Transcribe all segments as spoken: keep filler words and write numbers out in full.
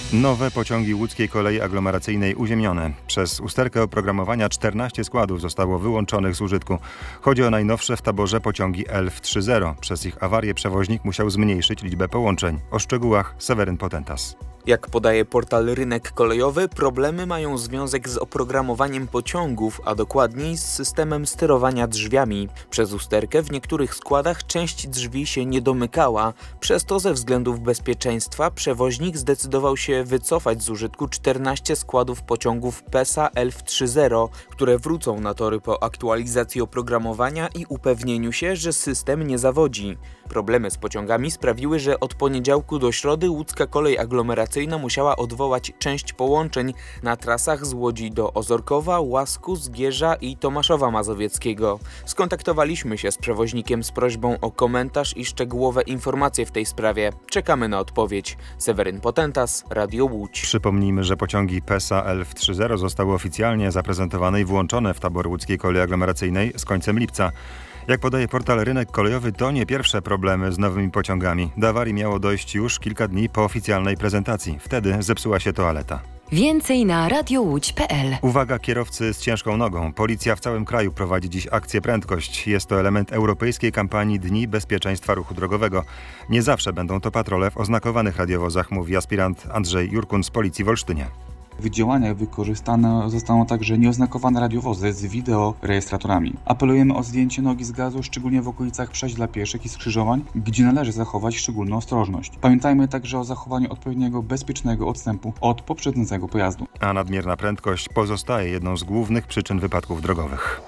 Nowe pociągi łódzkiej kolei aglomeracyjnej uziemione. Przez usterkę oprogramowania czternaście składów zostało wyłączonych z użytku. Chodzi o najnowsze w taborze pociągi Elf trzy zero. Przez ich awarię przewoźnik musiał zmniejszyć liczbę połączeń. O szczegółach Seweryn Potentas. Jak podaje portal Rynek Kolejowy, problemy mają związek z oprogramowaniem pociągów, a dokładniej z systemem sterowania drzwiami. Przez usterkę w niektórych składach część drzwi się nie domykała. Przez to ze względów bezpieczeństwa przewoźnik zdecydował się wycofać z użytku czternaście składów pociągów PESA Elf trzy zero, które wrócą na tory po aktualizacji oprogramowania i upewnieniu się, że system nie zawodzi. Problemy z pociągami sprawiły, że od poniedziałku do środy łódzka kolej aglomeracyjna musiała odwołać część połączeń na trasach z Łodzi do Ozorkowa, Łasku, Zgierza i Tomaszowa Mazowieckiego. Skontaktowaliśmy się z przewoźnikiem z prośbą o komentarz i szczegółowe informacje w tej sprawie. Czekamy na odpowiedź. Seweryn Potentas, Radio Łódź. Przypomnijmy, że pociągi PESA Elf trzy zero zostały oficjalnie zaprezentowane i włączone w tabor łódzkiej kolei aglomeracyjnej z końcem lipca. Jak podaje portal Rynek Kolejowy, to nie pierwsze problemy z nowymi pociągami. Do awarii miało dojść już kilka dni po oficjalnej prezentacji. Wtedy zepsuła się toaleta. Więcej na radiowódź kropka pe el. Uwaga, kierowcy z ciężką nogą. Policja w całym kraju prowadzi dziś akcję Prędkość. Jest to element europejskiej kampanii Dni Bezpieczeństwa Ruchu Drogowego. Nie zawsze będą to patrole w oznakowanych radiowozach, mówi aspirant Andrzej Jurkun z Policji w Olsztynie. W działaniach wykorzystane zostaną także nieoznakowane radiowozy z wideorejestratorami. Apelujemy o zdjęcie nogi z gazu, szczególnie w okolicach przejść dla pieszych i skrzyżowań, gdzie należy zachować szczególną ostrożność. Pamiętajmy także o zachowaniu odpowiedniego, bezpiecznego odstępu od poprzedzącego pojazdu. A nadmierna prędkość pozostaje jedną z głównych przyczyn wypadków drogowych.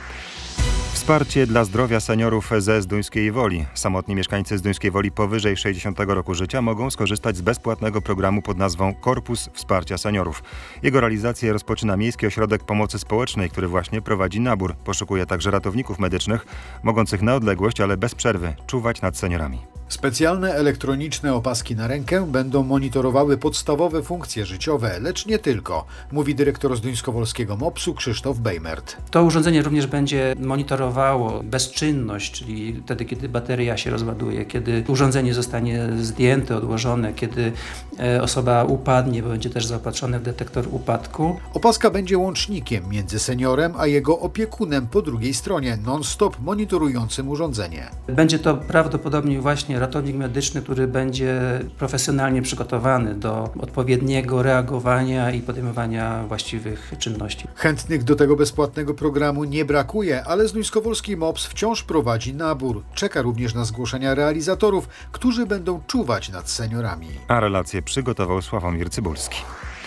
Wsparcie dla zdrowia seniorów ze Zduńskiej Woli. Samotni mieszkańcy Zduńskiej Woli powyżej sześćdziesiątego roku życia mogą skorzystać z bezpłatnego programu pod nazwą Korpus Wsparcia Seniorów. Jego realizację rozpoczyna Miejski Ośrodek Pomocy Społecznej, który właśnie prowadzi nabór. Poszukuje także ratowników medycznych, mogących na odległość, ale bez przerwy czuwać nad seniorami. Specjalne elektroniczne opaski na rękę będą monitorowały podstawowe funkcje życiowe, lecz nie tylko, mówi dyrektor Zduńskowolskiego mopsu Krzysztof Bejmert. To urządzenie również będzie monitorowało bezczynność, czyli wtedy, kiedy bateria się rozładuje, kiedy urządzenie zostanie zdjęte, odłożone, kiedy osoba upadnie, bo będzie też zaopatrzone w detektor upadku. Opaska będzie łącznikiem między seniorem a jego opiekunem po drugiej stronie, non-stop monitorującym urządzenie. Będzie to prawdopodobnie właśnie ratownik medyczny, który będzie profesjonalnie przygotowany do odpowiedniego reagowania i podejmowania właściwych czynności. Chętnych do tego bezpłatnego programu nie brakuje, ale Zduńskowolski mops wciąż prowadzi nabór. Czeka również na zgłoszenia realizatorów, którzy będą czuwać nad seniorami. A relację przygotował Sławomir Cybulski.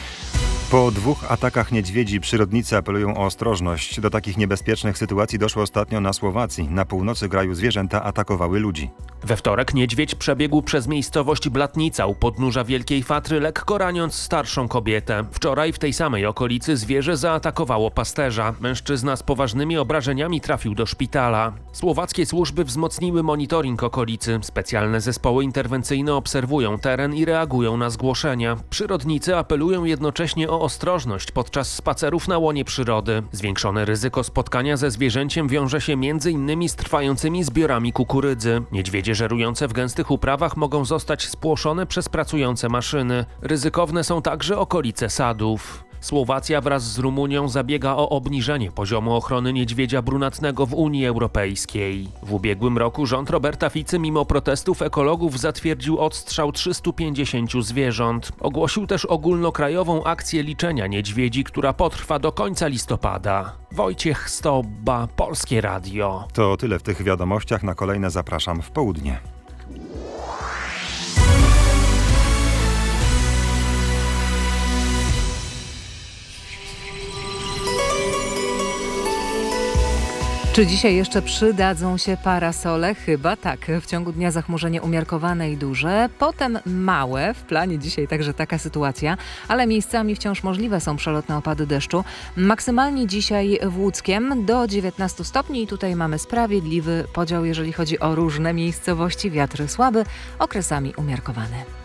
Po dwóch atakach niedźwiedzi przyrodnicy apelują o ostrożność. Do takich niebezpiecznych sytuacji doszło ostatnio na Słowacji. Na północy kraju zwierzęta atakowały ludzi. We wtorek niedźwiedź przebiegł przez miejscowość Blatnica u podnóża Wielkiej Fatry, lekko raniąc starszą kobietę. Wczoraj w tej samej okolicy zwierzę zaatakowało pasterza. Mężczyzna z poważnymi obrażeniami trafił do szpitala. Słowackie służby wzmocniły monitoring okolicy. Specjalne zespoły interwencyjne obserwują teren i reagują na zgłoszenia. Przyrodnicy apelują jednocześnie o ostrożność podczas spacerów na łonie przyrody. Zwiększone ryzyko spotkania ze zwierzęciem wiąże się między innymi z trwającymi zbiorami kukurydzy. Niedźwiedzie żerujące w gęstych uprawach mogą zostać spłoszone przez pracujące maszyny. Ryzykowne są także okolice sadów. Słowacja wraz z Rumunią zabiega o obniżenie poziomu ochrony niedźwiedzia brunatnego w Unii Europejskiej. W ubiegłym roku rząd Roberta Ficy mimo protestów ekologów zatwierdził odstrzał trzystu pięćdziesięciu zwierząt. Ogłosił też ogólnokrajową akcję liczenia niedźwiedzi, która potrwa do końca listopada. Wojciech Stobba, Polskie Radio. To tyle w tych wiadomościach. Na kolejne zapraszam w południe. Czy dzisiaj jeszcze przydadzą się parasole? Chyba tak. W ciągu dnia zachmurzenie umiarkowane i duże, potem małe. W planie dzisiaj także taka sytuacja, ale miejscami wciąż możliwe są przelotne opady deszczu. Maksymalnie dzisiaj w Łódzkiem do dziewiętnastu stopni i tutaj mamy sprawiedliwy podział, jeżeli chodzi o różne miejscowości. Wiatr słaby, okresami umiarkowany.